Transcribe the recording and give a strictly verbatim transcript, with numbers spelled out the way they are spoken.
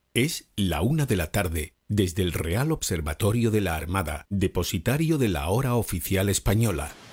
Es la una de la tarde, desde el Real Observatorio de la Armada, depositario de la hora oficial española.